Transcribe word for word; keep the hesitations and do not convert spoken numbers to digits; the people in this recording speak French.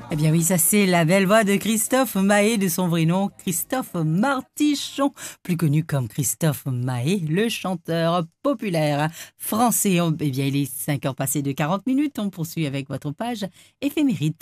Eh bien oui, ça c'est la belle voix de Christophe Maé, de son vrai nom, Christophe Martichon, plus connu comme Christophe Maé, le chanteur populaire français. Eh bien, il est cinq heures passées de quarante minutes. On poursuit avec votre page éphéméride.